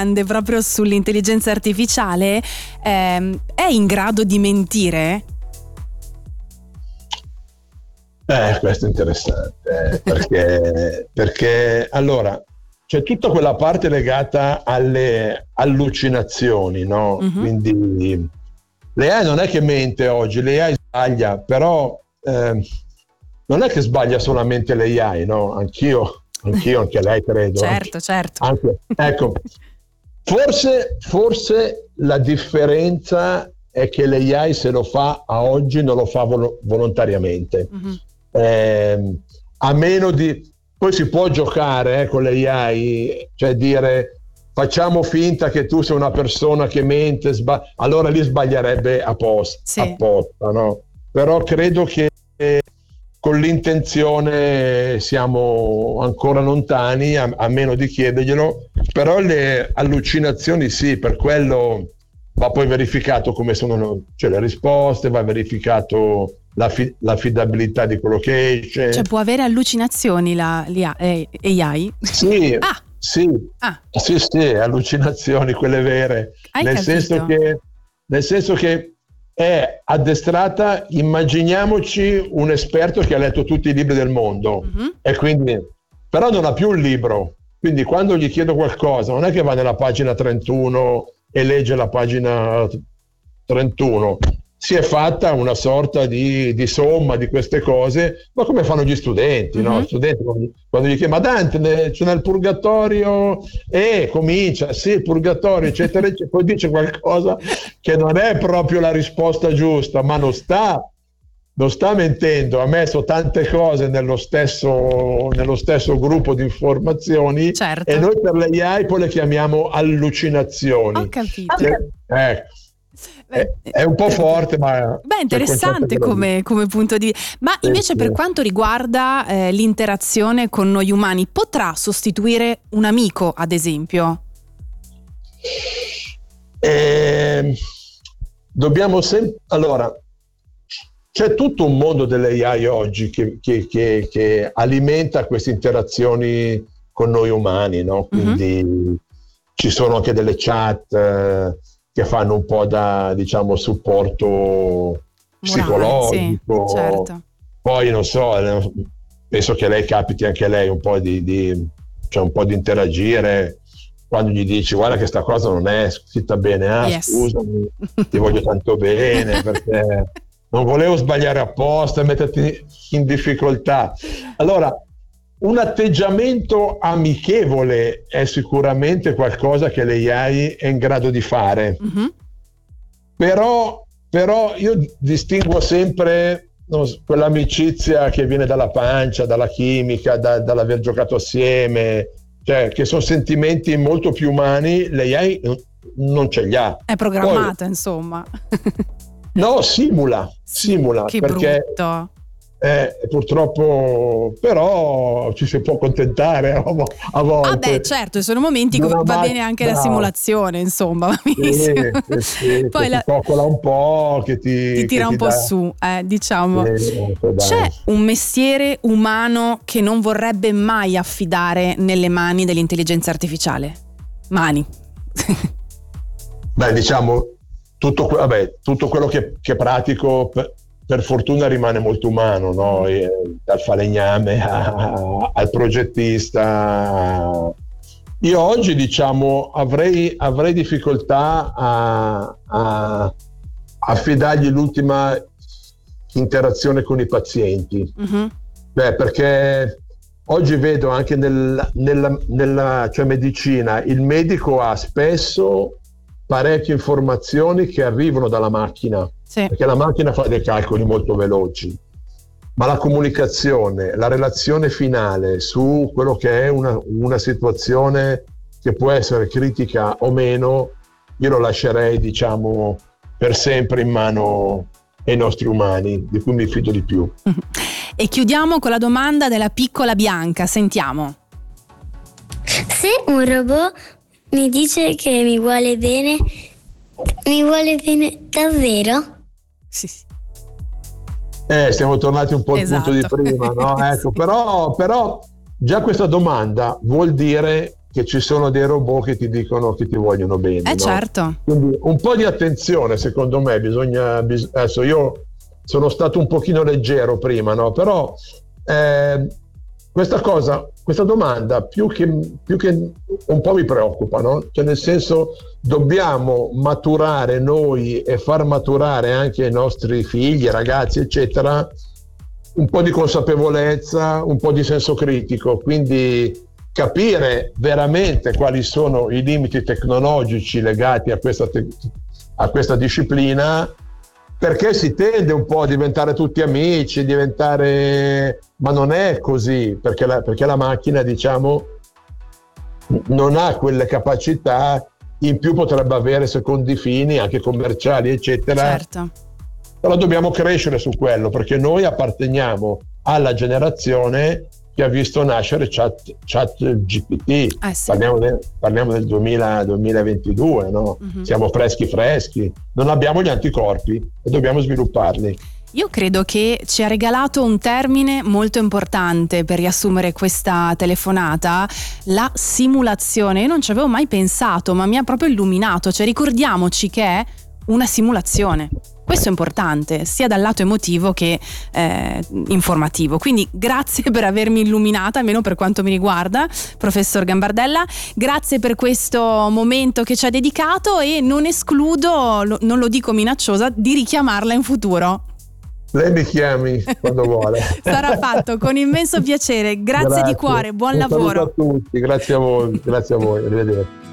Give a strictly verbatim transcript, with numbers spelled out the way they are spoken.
domande proprio sull'intelligenza artificiale. Eh, è in grado di mentire? Eh, questo è interessante, perché, perché allora c'è tutta quella parte legata alle allucinazioni, no? Mm-hmm. Quindi l'A I non è che mente oggi, l'A I sbaglia, però eh, non è che sbaglia solamente l'A I, no? Anch'io, anch'io, anche lei credo. Certo, anche, certo. Anche, ecco, forse, forse la differenza è che l'A I se lo fa a oggi non lo fa vol- volontariamente. Mm-hmm. Eh, a meno di... Poi si può giocare eh, con l'A I, cioè dire facciamo finta che tu sei una persona che mente, sba- allora lì sbaglierebbe apposta, Sì. apposta, no? Però credo che con l'intenzione siamo ancora lontani, a, a meno di chiederglielo, però le allucinazioni sì, per quello va poi verificato come sono, cioè le risposte, va verificato la fi- l'affidabilità di quello che esce. Cioè può avere allucinazioni la, l'A I? Sì, ah. sì, ah. sì, sì, allucinazioni, quelle vere. Hai nel capito? senso che nel senso che è addestrata, immaginiamoci un esperto che ha letto tutti i libri del mondo, mm-hmm. e quindi però non ha più un libro, quindi quando gli chiedo qualcosa non è che va nella pagina trentuno e legge la pagina trentuno, si è fatta una sorta di, di somma di queste cose, ma come fanno gli studenti, mm-hmm. no? Studenti quando gli chiedono ma Dante c'è nel purgatorio e comincia sì il purgatorio eccetera eccetera, poi dice qualcosa che non è proprio la risposta giusta, ma non sta non sta mentendo, ha messo tante cose nello stesso, nello stesso gruppo di informazioni, certo. E noi per l'A I poi le chiamiamo allucinazioni. Ho capito. Che, ecco. È, è un po' forte, ma beh, interessante come, come punto di vista. Ma invece sì, per sì. quanto riguarda eh, l'interazione con noi umani, potrà sostituire un amico, ad esempio? Eh, dobbiamo sempre... Allora, c'è tutto un mondo dell'A I oggi che, che, che, che alimenta queste interazioni con noi umani, no? Quindi mm-hmm. ci sono anche delle chat eh, che fanno un po' da, diciamo, supporto morale, psicologico. Sì, certo. Poi non so, penso che a lei capiti anche a lei un po' di, di, cioè un po' di interagire quando gli dici guarda che sta cosa non è scritta bene, ah yes. scusami, ti voglio tanto bene perché non volevo sbagliare apposta e metterti in difficoltà. Allora, un atteggiamento amichevole è sicuramente qualcosa che l'A I è in grado di fare. Mm-hmm. Però, però io distingo sempre no, quell'amicizia che viene dalla pancia, dalla chimica, da, dall'aver giocato assieme, cioè che sono sentimenti molto più umani, l'A I non ce li ha. È programmata, poi, insomma. No, simula, sì, simula, che perché brutto. Eh, purtroppo però ci si può accontentare a volte. Ah beh, certo, sono momenti che va ma- bene anche bravo. La simulazione, insomma, va benissimo. Sì, sì, Poi che la... ti coccola un po', che ti, ti tira che un ti po' dà... su, eh, diciamo. Sì, c'è un mestiere umano che non vorrebbe mai affidare nelle mani dell'intelligenza artificiale? Mani. Beh, diciamo tutto, vabbè, tutto quello che, che pratico per, per fortuna rimane molto umano, no? E, dal falegname a, al progettista. Io oggi diciamo avrei, avrei difficoltà a, a affidargli l'ultima interazione con i pazienti. Mm-hmm. Beh, perché oggi vedo anche nel, nella, nella cioè medicina il medico ha spesso parecchie informazioni che arrivano dalla macchina, sì. Perché la macchina fa dei calcoli molto veloci, ma la comunicazione, la relazione finale su quello che è una, una situazione che può essere critica o meno, io lo lascerei diciamo per sempre in mano ai nostri umani, di cui mi fido di più. E chiudiamo con la domanda della piccola Bianca, sentiamo. Se un robot mi dice che mi vuole bene, mi vuole bene davvero? Sì, sì. Eh, siamo tornati un po' esatto. al punto di prima, no? Ecco, sì. però, però già questa domanda vuol dire che ci sono dei robot che ti dicono che ti vogliono bene. Eh no? certo. Quindi un po' di attenzione, secondo me, bisogna... bis- adesso io sono stato un pochino leggero prima, no? Però eh, questa cosa, questa domanda, più che, più che un po' mi preoccupa, no? Cioè nel senso, dobbiamo maturare noi e far maturare anche i nostri figli, ragazzi, eccetera, un po' di consapevolezza, un po' di senso critico, quindi capire veramente quali sono i limiti tecnologici legati a questa, te- a questa disciplina, perché si tende un po' a diventare tutti amici, diventare... ma non è così, perché la, perché la macchina, diciamo, non ha quelle capacità, in più potrebbe avere secondi fini, anche commerciali, eccetera. Certo. Però dobbiamo crescere su quello, perché noi apparteniamo alla generazione che ha visto nascere Chat, Chat G P T. Eh sì. Parliamo, de, parliamo del duemila, duemilaventidue, no? Mm-hmm. Siamo freschi freschi, non abbiamo gli anticorpi e dobbiamo svilupparli. Io credo che ci ha regalato un termine molto importante per riassumere questa telefonata, la simulazione. Io non ci avevo mai pensato, ma mi ha proprio illuminato. Cioè, ricordiamoci che è una simulazione. Questo è importante, sia dal lato emotivo che eh, informativo. Quindi grazie per avermi illuminata, almeno per quanto mi riguarda, professor Gambardella. Grazie per questo momento che ci ha dedicato e non escludo, lo, non lo dico minacciosa, di richiamarla in futuro. Lei mi chiami quando vuole. Sarà fatto, con immenso piacere. Grazie, grazie di cuore, buon Un lavoro. saluto a tutti, grazie a voi, grazie a voi, arrivederci.